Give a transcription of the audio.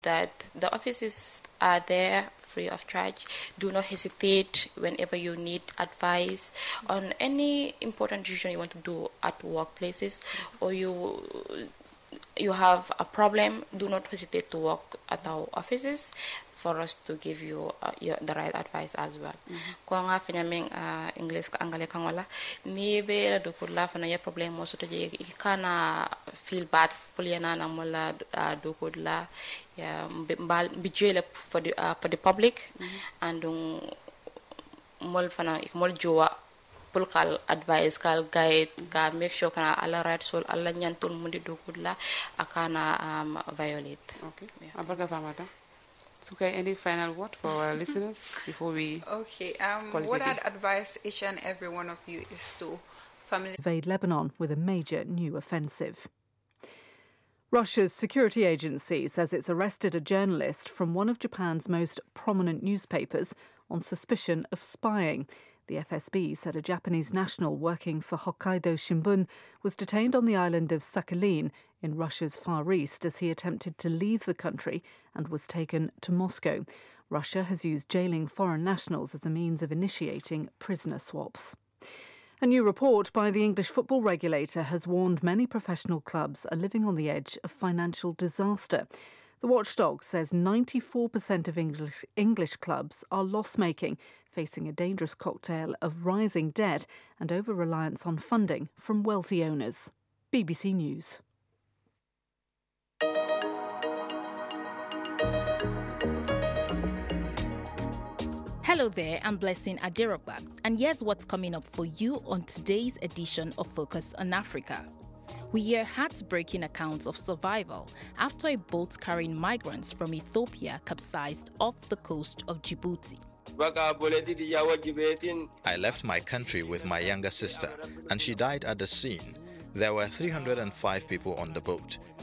that the offices are there free of charge. Do not hesitate whenever you need advice on any important decision you want to do at workplaces, or you have a problem. Do not hesitate to walk at our offices for us to give you the right advice as well. Ko nga fanyaming English ka angale kang wala ni be la do la fana ya problem mo so to je kana feel bad poliana na mola do la ya bijele for the public and mol fana ik mol jowa kal advice kal guide ka make sure kana ala right soul ala nyantul mundi do la akana violate. Okay. Yeah. Okay, any final word for our listeners before we what I'd advise each and every one of you is to invade Lebanon with a major new offensive. Russia's security agency says it's arrested a journalist from one of Japan's most prominent newspapers on suspicion of spying. The FSB said a Japanese national working for Hokkaido Shimbun was detained on the island of Sakhalin in Russia's Far East as he attempted to leave the country and was taken to Moscow. Russia has used jailing foreign nationals as a means of initiating prisoner swaps. A new report by the English football regulator has warned many professional clubs are living on the edge of financial disaster. The watchdog says 94% of English clubs are loss-making, facing a dangerous cocktail of rising debt and over-reliance on funding from wealthy owners. BBC News. Hello there, I'm Blessing Aderoba, and here's what's coming up for you on today's edition of Focus on Africa. We hear heartbreaking accounts of survival after a boat carrying migrants from Ethiopia capsized off the coast of Djibouti. I left my country with my younger sister, and she died at the scene. There were 305 people on the boat.